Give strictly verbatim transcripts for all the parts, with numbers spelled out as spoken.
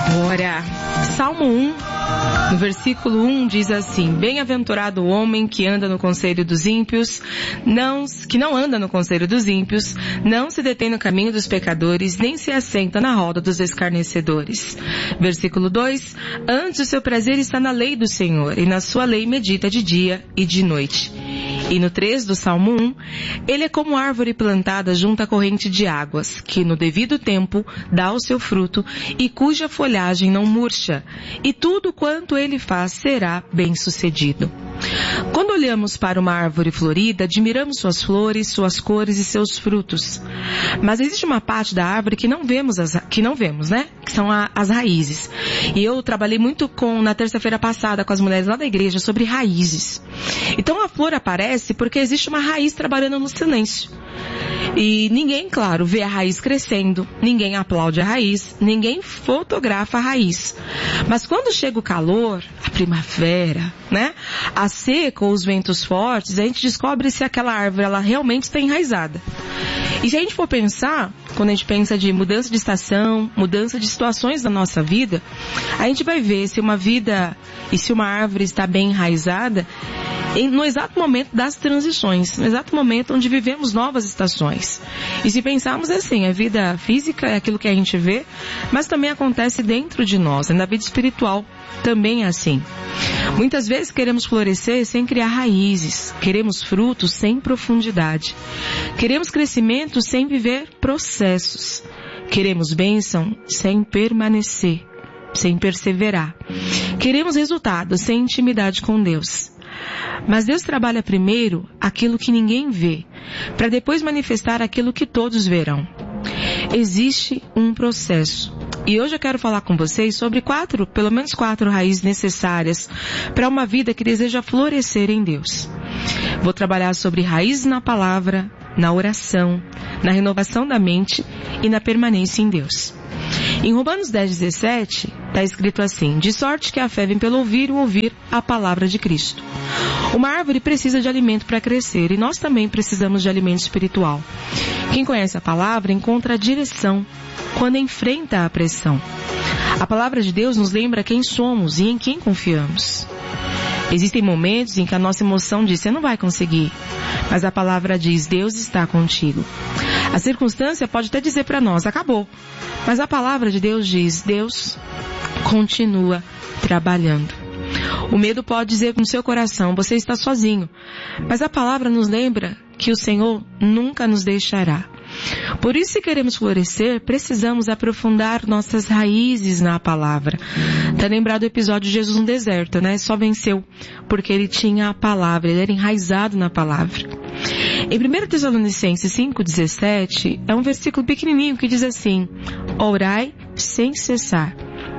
Agora, Salmo um, no versículo um diz assim: Bem-aventurado o homem que anda no conselho dos ímpios, não, que não anda no conselho dos ímpios, não se detém no caminho dos pecadores, nem se assenta na roda dos escarnecedores. Versículo dois: Antes o seu prazer está na lei do Senhor, e na sua lei medita de dia e de noite. E no três do Salmo um, ele é como árvore plantada junto à corrente de águas, que no devido tempo dá o seu fruto e cuja folhagem não murcha, e tudo quanto ele faz será bem-sucedido. Quando olhamos para uma árvore florida, admiramos suas flores, suas cores e seus frutos. Mas existe uma parte da árvore que não vemos, as, que não vemos, né? Que são a, as raízes. E eu trabalhei muito com, na terça-feira passada com as mulheres lá da igreja sobre raízes. Então a flor aparece porque existe uma raiz trabalhando no silêncio. E ninguém, claro, vê a raiz crescendo, ninguém aplaude a raiz, ninguém fotografa a raiz. Mas quando chega o calor, a primavera, né? A seca ou os ventos fortes, a gente descobre se aquela árvore ela realmente está enraizada. E se a gente for pensar, quando a gente pensa de mudança de estação, mudança de situações da nossa vida, a gente vai ver se uma vida e se uma árvore está bem enraizada no exato momento das transições, no exato momento onde vivemos novas estações. E se pensarmos assim, a vida física é aquilo que a gente vê, mas também acontece dentro de nós, na vida espiritual também é assim. Muitas vezes queremos florescer sem criar raízes, queremos frutos sem profundidade, queremos crescimento sem viver processos, queremos bênção sem permanecer, sem perseverar, queremos resultados sem intimidade com Deus. Mas Deus trabalha primeiro aquilo que ninguém vê, para depois manifestar aquilo que todos verão. Existe um processo. E hoje eu quero falar com vocês sobre quatro, pelo menos quatro raízes necessárias para uma vida que deseja florescer em Deus. Vou trabalhar sobre raízes na palavra, na oração, na renovação da mente e na permanência em Deus. Em Romanos dez, dezessete, está escrito assim: De sorte que a fé vem pelo ouvir e o ouvir a palavra de Cristo. Uma árvore precisa de alimento para crescer e nós também precisamos de alimento espiritual. Quem conhece a palavra encontra a direção quando enfrenta a pressão. A palavra de Deus nos lembra quem somos e em quem confiamos. Existem momentos em que a nossa emoção diz: você não vai conseguir. Mas a palavra diz: Deus está contigo. A circunstância pode até dizer para nós: acabou. Mas a palavra de Deus diz: Deus continua trabalhando. O medo pode dizer no seu coração: você está sozinho. Mas a palavra nos lembra que o Senhor nunca nos deixará. Por isso, se queremos florescer, precisamos aprofundar nossas raízes na palavra. Está lembrado do episódio de Jesus no deserto, né? Só venceu porque ele tinha a palavra, ele era enraizado na palavra. Em primeira Tessalonicenses cinco, dezessete, é um versículo pequenininho que diz assim: orai sem cessar.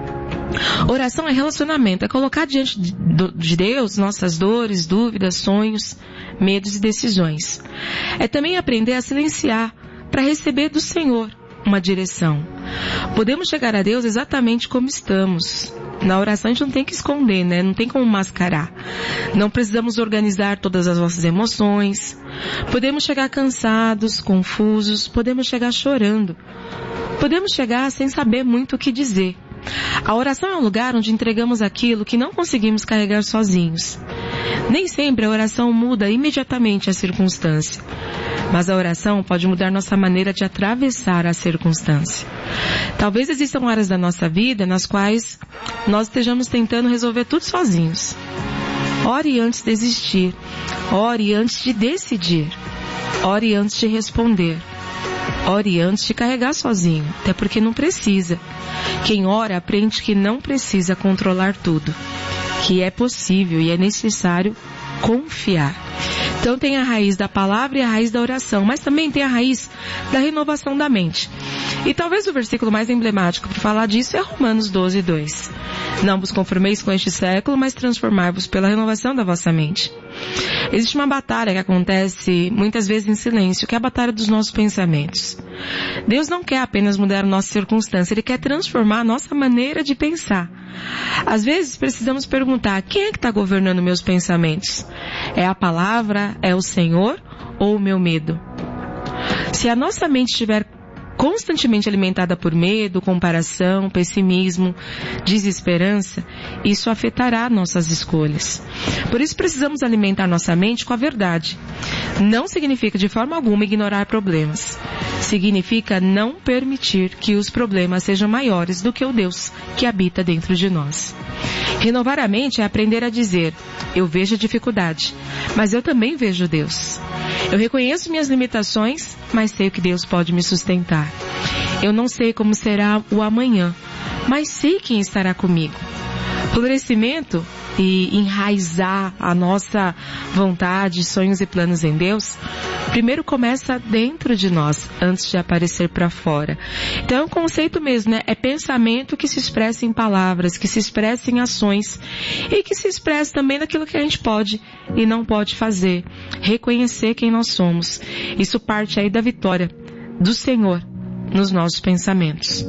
Oração é relacionamento, é colocar diante de Deus nossas dores, dúvidas, sonhos, medos e decisões. É também aprender a silenciar para receber do Senhor uma direção. Podemos chegar a Deus exatamente como estamos. Na oração a gente não tem que esconder, né? Não tem como mascarar. Não precisamos organizar todas as nossas emoções. Podemos chegar cansados, confusos, podemos chegar chorando. Podemos chegar sem saber muito o que dizer. A oração é um lugar onde entregamos aquilo que não conseguimos carregar sozinhos. Nem sempre a oração muda imediatamente a circunstância, mas a oração pode mudar nossa maneira de atravessar a circunstância. Talvez existam áreas da nossa vida nas quais nós estejamos tentando resolver tudo sozinhos. Ore antes de desistir. Ore antes de decidir. Ore antes de responder. Ore antes de carregar sozinho, até porque não precisa. Quem ora aprende que não precisa controlar tudo, que é possível e é necessário confiar. Então tem a raiz da palavra e a raiz da oração, mas também tem a raiz da renovação da mente. E talvez o versículo mais emblemático para falar disso é Romanos doze, dois. Não vos conformeis com este século, mas transformai-vos pela renovação da vossa mente. Existe uma batalha que acontece muitas vezes em silêncio, que é a batalha dos nossos pensamentos. Deus não quer apenas mudar a nossa circunstância, Ele quer transformar a nossa maneira de pensar. Às vezes precisamos perguntar: quem é que está governando meus pensamentos? É a palavra, é o Senhor ou o meu medo? Se a nossa mente estiver constantemente alimentada por medo, comparação, pessimismo, desesperança, isso afetará nossas escolhas. Por isso precisamos alimentar nossa mente com a verdade. Não significa de forma alguma ignorar problemas. Significa não permitir que os problemas sejam maiores do que o Deus que habita dentro de nós. Renovar a mente é aprender a dizer: eu vejo a dificuldade, mas eu também vejo Deus. Eu reconheço minhas limitações, mas sei que Deus pode me sustentar. Eu não sei como será o amanhã, mas sei quem estará comigo. Florescimento e enraizar a nossa vontade, sonhos e planos em Deus, primeiro começa dentro de nós, antes de aparecer para fora. Então é um conceito mesmo, né? É pensamento que se expressa em palavras, que se expressa em ações e que se expressa também naquilo que a gente pode e não pode fazer. Reconhecer quem nós somos. Isso parte aí da vitória do Senhor nos nossos pensamentos.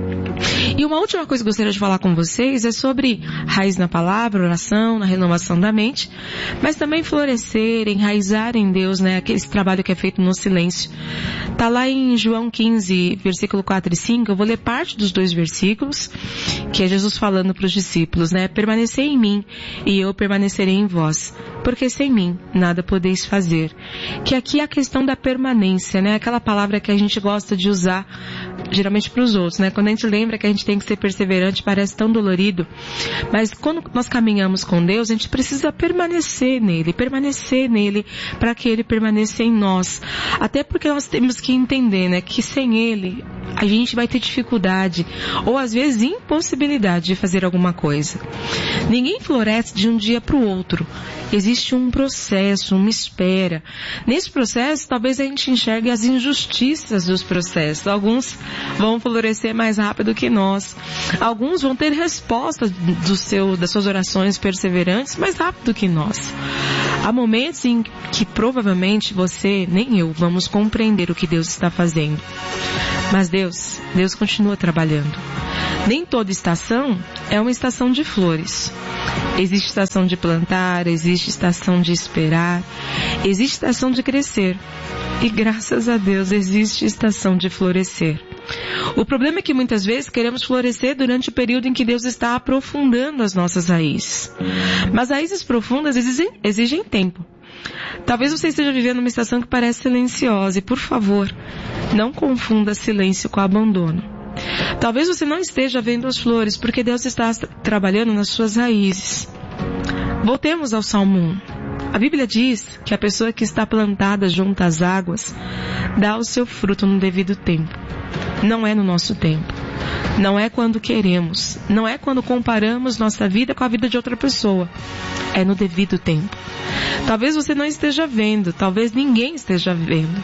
E uma última coisa que eu gostaria de falar com vocês é sobre raiz na palavra, oração, na renovação da mente, mas também florescer, enraizar em Deus, né? Aquele trabalho que é feito no silêncio. Tá lá em João quinze, versículo quatro e cinco, eu vou ler parte dos dois versículos, que é Jesus falando para os discípulos, né? Permanecei em mim e eu permanecerei em vós, porque sem mim nada podeis fazer. Que aqui é a questão da permanência, né? Aquela palavra que a gente gosta de usar geralmente para os outros, né? Quando a gente lembra que a gente tem que ser perseverante, parece tão dolorido. Mas quando nós caminhamos com Deus, a gente precisa permanecer nele, permanecer nele, para que ele permaneça em nós. Até porque nós temos que entender, né? Que sem ele, a gente vai ter dificuldade, ou às vezes impossibilidade de fazer alguma coisa. Ninguém floresce de um dia para o outro. Existe um processo, uma espera. Nesse processo, talvez a gente enxergue as injustiças dos processos. Alguns vão florescer mais rápido que nós. Alguns vão ter resposta do seu, das suas orações perseverantes mais rápido que nós. Há momentos em que provavelmente você, nem eu, vamos compreender o que Deus está fazendo. Mas Deus, Deus continua trabalhando. Nem toda estação é uma estação de flores. Existe estação de plantar, existe estação de esperar, existe estação de crescer. E graças a Deus existe estação de florescer. O problema é que muitas vezes queremos florescer durante o período em que Deus está aprofundando as nossas raízes. Mas raízes profundas exigem, exigem tempo. Talvez você esteja vivendo uma estação que parece silenciosa e, por favor, não confunda silêncio com abandono. Talvez você não esteja vendo as flores porque Deus está trabalhando nas suas raízes. Voltemos ao Salmo um. A Bíblia diz que a pessoa que está plantada junto às águas dá o seu fruto no devido tempo. Não é no nosso tempo. Não é quando queremos. Não é quando comparamos nossa vida com a vida de outra pessoa. É no devido tempo. Talvez você não esteja vendo, talvez ninguém esteja vendo.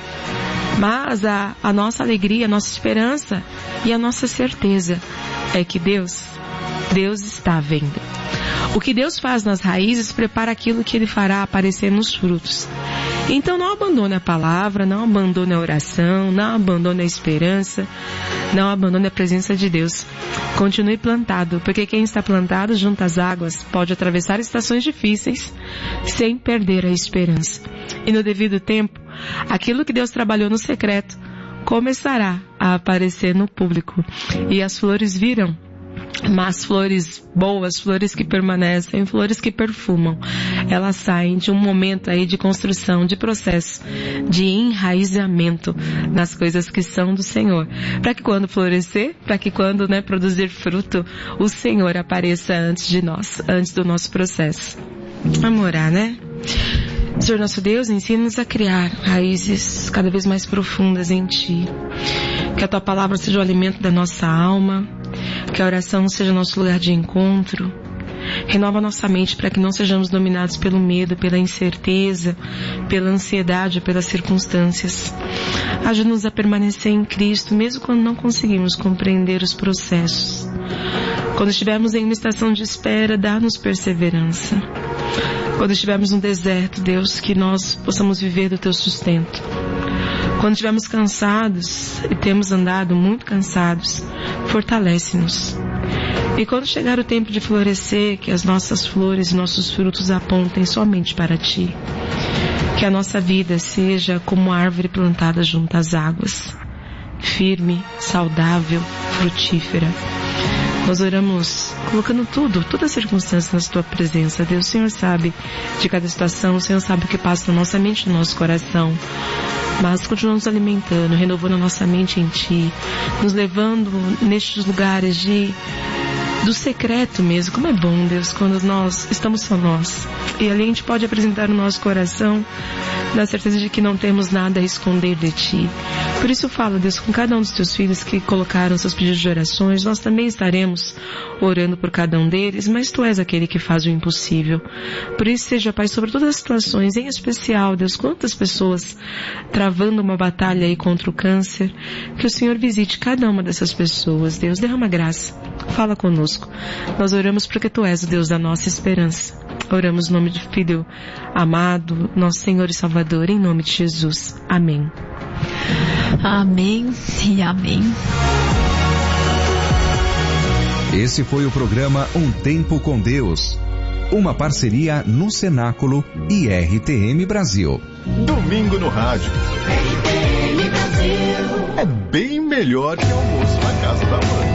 Mas a, a nossa alegria, a nossa esperança e a nossa certeza é que Deus, Deus está vendo. O que Deus faz nas raízes prepara aquilo que Ele fará aparecer nos frutos. Então não abandone a palavra, não abandone a oração, não abandone a esperança, não abandone a presença de Deus. Continue plantado, porque quem está plantado junto às águas pode atravessar estações difíceis sem perder a esperança. E no devido tempo, aquilo que Deus trabalhou no secreto começará a aparecer no público. E as flores virão. Mas flores boas, flores que permanecem, flores que perfumam, elas saem de um momento aí de construção, de processo, de enraizamento nas coisas que são do Senhor. Para que quando florescer, para que quando, né, produzir fruto, o Senhor apareça antes de nós, antes do nosso processo. Vamos orar, né? Senhor nosso Deus, ensina-nos a criar raízes cada vez mais profundas em Ti. Que a Tua palavra seja o alimento da nossa alma. Que a oração seja nosso lugar de encontro. Renova nossa mente para que não sejamos dominados pelo medo, pela incerteza, pela ansiedade, pelas circunstâncias. Ajuda-nos a permanecer em Cristo, mesmo quando não conseguimos compreender os processos. Quando estivermos em uma estação de espera, dá-nos perseverança. Quando estivermos no deserto, Deus, que nós possamos viver do Teu sustento. Quando estivermos cansados e temos andado muito cansados, fortalece-nos. E quando chegar o tempo de florescer, que as nossas flores e nossos frutos apontem somente para Ti. Que a nossa vida seja como árvore plantada junto às águas, firme, saudável, frutífera. Nós oramos colocando tudo, todas as circunstâncias na tua presença. Deus, o Senhor sabe de cada situação, o Senhor sabe o que passa na nossa mente, no nosso coração. Mas continua nos alimentando, renovando a nossa mente em Ti, nos levando nestes lugares de do secreto mesmo. Como é bom, Deus, quando nós estamos só nós. E ali a gente pode apresentar o nosso coração na certeza de que não temos nada a esconder de Ti. Por isso eu falo, Deus, com cada um dos Teus filhos que colocaram seus pedidos de orações, nós também estaremos orando por cada um deles, mas Tu és aquele que faz o impossível. Por isso seja, Pai, sobre todas as situações, em especial, Deus, quantas pessoas travando uma batalha aí contra o câncer, que o Senhor visite cada uma dessas pessoas, Deus, derrama graça, fala conosco. Nós oramos porque Tu és o Deus da nossa esperança. Oramos no nome do Filho amado, nosso Senhor e Salvador, em nome de Jesus. Amém. Amém e amém. Esse foi o programa Um Tempo com Deus. Uma parceria no Cenáculo e R T M Brasil. Domingo no rádio. R T M Brasil. É bem melhor que almoço na casa da mãe.